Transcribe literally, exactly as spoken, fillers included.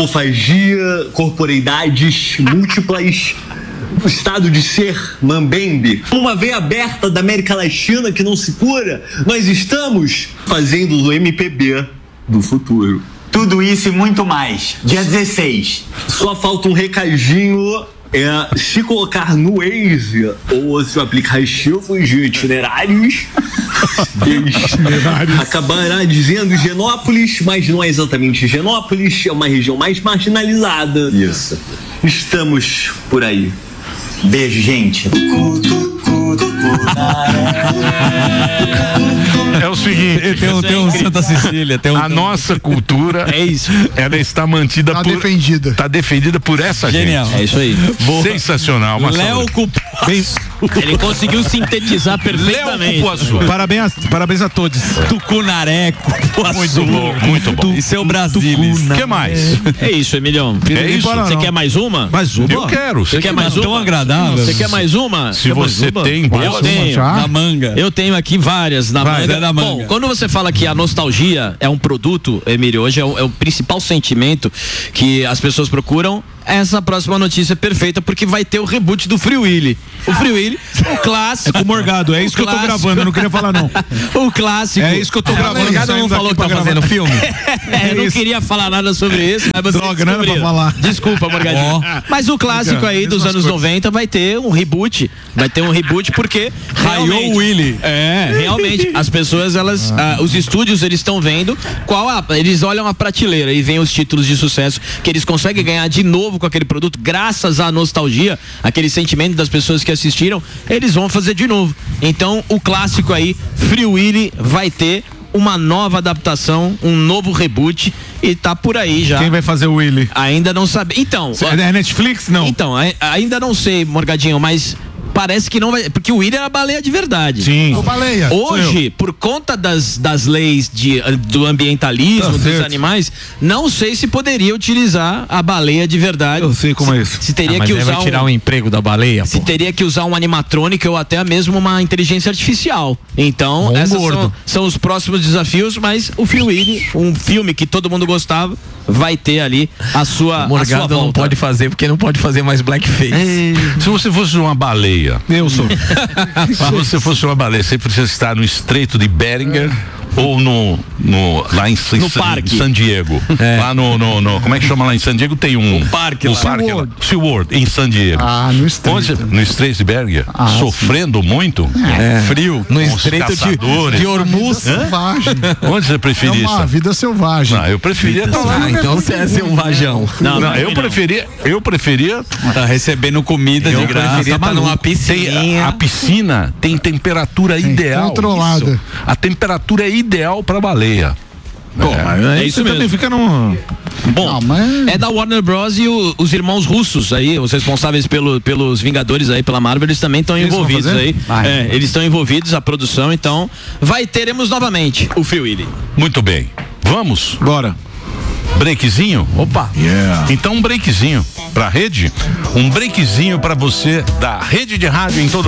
autofagia, corporeidades múltiplas, o estado de ser mambembe, uma veia aberta da América Latina que não se cura, nós estamos fazendo o M P B do futuro. Tudo isso e muito mais. Dia dezesseis. Só falta um recadinho. É, se colocar no Waze ou se aplicativos de itinerários, eles acabará dizendo Higienópolis, mas não é exatamente Higienópolis, é uma região mais marginalizada. Isso. Estamos por aí. Beijo, gente. É o seguinte, tem um, tem um Santa Cecília, tem um, a nossa cultura, é isso. Ela está mantida tá por defendida. Está defendida por essa Genial. gente. É isso aí. Boa. Sensacional, Léo Cupuaçu. Ele conseguiu sintetizar perfeitamente. Parabéns a, parabéns a todos. Tucunaré, Cupuaçu. Muito bom, muito bom. E seu Brasil. O que mais? É isso, Emilhão. É isso. Você quer mais uma? Mais uma? Eu quero. Você quer mais uma? Tão agradável. Você quer mais uma? Se você tem, eu tenho. Na manga. Eu tenho aqui várias na Vai, manga. é na manga. Bom, quando você fala que a nostalgia é um produto, Emílio, hoje é o, é o principal sentimento que as pessoas procuram. Essa próxima notícia é perfeita porque vai ter o reboot do Free Willy. O Free Willy, o clássico. É com o Morgado, é isso que eu tô gravando, eu não queria falar não. O clássico. É isso que eu tô gravando. O Morgado não falou que tá fazendo filme? É, eu não isso. queria falar nada sobre isso, mas você Droga, não era pra falar. Desculpa, Morgadinho. Oh. Mas o clássico aí dos anos coisas. noventa vai ter um reboot. Vai ter um reboot porque raiou o Willy. É, realmente, as pessoas, elas, ah. Ah, os estúdios, eles estão vendo qual a, eles olham a prateleira e veem os títulos de sucesso que eles conseguem ganhar de novo com aquele produto, graças à nostalgia, aquele sentimento das pessoas que assistiram, eles vão fazer de novo. Então, o clássico aí, Free Willy, vai ter uma nova adaptação, um novo reboot e tá por aí já. Quem vai fazer o Willy? Ainda não sabe. Então, é Netflix? Não. Então, ainda não sei, Morgadinho, mas parece que não vai, porque o Willy era baleia de verdade. Sim. O baleia. Hoje, por conta das, das leis de, do ambientalismo, tá dos certo. animais, não sei se poderia utilizar a baleia de verdade. Eu sei como se, é isso. Se teria ah, que mas usar vai tirar o um, um emprego da baleia. Se pô. teria que usar um animatrônico ou até mesmo uma inteligência artificial. Então, Bom esses gordo. são, são os próximos desafios, mas o Free Willy, um filme que todo mundo gostava, vai ter ali a sua, o Morgado a sua volta. Não pode fazer porque não pode fazer mais blackface. Ei. Se você fosse uma baleia, eu sou. Se você fosse uma baleia, você precisa estar no Estreito de Beringer ou no, no lá em, no em, parque. em San Diego. É. Lá no, no, no. Como é que chama lá em San Diego? Tem um. O parque o lá. parque SeaWorld. lá. SeaWorld, em San Diego. Ah, no Estreito. Onde, no Estreito de Beringer, ah, sofrendo sim. muito. É. Frio. No Estreito de, de Hormuz. Selvagem. Onde você preferia É uma isso? vida selvagem. Não, eu preferia estar lá. Ah, então você é selvajão. Não, não, eu preferia, eu preferia tá recebendo comida eu de graça. Preferia Tá numa piscininha. Tem, a, a piscina tem temperatura tem ideal. Controlada. Isso. A temperatura é ideal para baleia. Pô, é, mas é isso mesmo. Fica no... Bom, não, mas... é da Warner Bros. E o, os irmãos russos aí, os responsáveis pelo, pelos Vingadores aí, pela Marvel, eles também estão envolvidos aí. É, eles estão envolvidos, a produção, então vai teremos novamente o Free Willy. Muito bem. Vamos? Bora. Breakzinho? Opa. Yeah. Então um breakzinho pra rede, um breakzinho pra você da rede de rádio em todo